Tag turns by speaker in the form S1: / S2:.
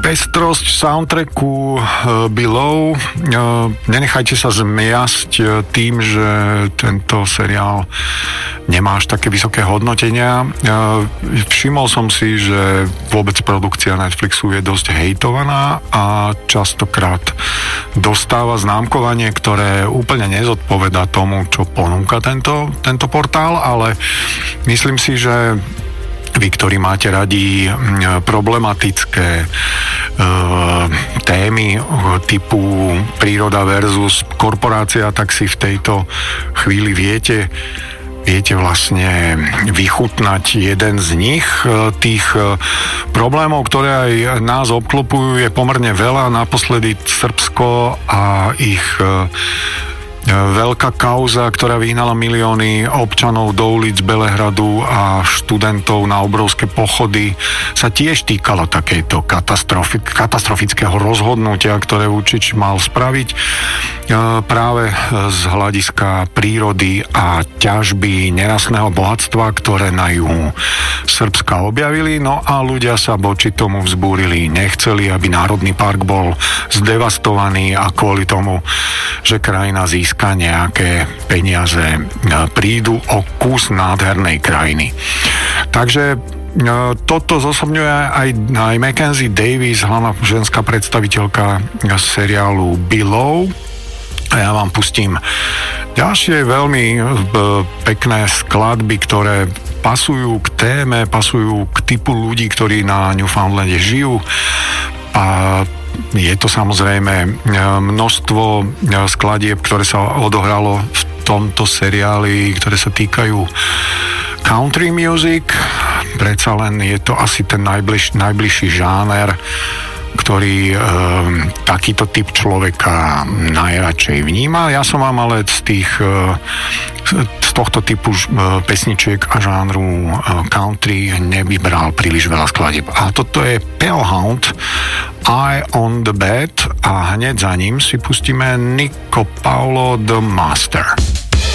S1: pestrosť soundtracku Below. Nenechajte sa zmiasť tým, že tento seriál nemá až také vysoké hodnotenia. Všimol som si, že vôbec produkcia Netflixu je dosť hejtovaná a častokrát dostáva známkovanie, ktoré úplne nezodpovedá tomu, čo ponúka tento portál, ale myslím si, že vy, ktorí máte radi problematické témy typu príroda versus korporácia, tak si v tejto chvíli viete vlastne vychutnať jeden z nich. Tých problémov, ktoré aj nás obklopujú, je pomerne veľa. Naposledy Srbsko a ich veľká kauza, ktorá vyhnala milióny občanov do ulic Belehradu a študentov na obrovské pochody, sa tiež týkala takejto katastrofického rozhodnutia, ktoré Vučić mal spraviť práve z hľadiska prírody a ťažby nerastného bohatstva, ktoré na juhu Srbska objavili. No a ľudia sa voči tomu vzbúrili. Nechceli, aby národný park bol zdevastovaný a kvôli tomu, že krajina získa nejaké peniaze, prídu o kus nádhernej krajiny. Takže toto zosobňuje aj Mackenzie Davis, hlavná ženská predstaviteľka seriálu Below. A ja vám pustím ďalšie veľmi pekné skladby, ktoré pasujú k téme, pasujú k typu ľudí, ktorí na Newfoundlande žijú. A je to samozrejme množstvo skladieb, ktoré sa odohralo v tomto seriáli, ktoré sa týkajú country music. Predsa len je to asi ten najbližší žáner, ktorý takýto typ človeka najradšej vníma. Ja som vám ale z tohto typu pesničiek a žánru country nevybral príliš veľa skladieb. A toto je Palehound, Eye on the Bed, a hneď za ním si pustíme Nico Paulo The Master.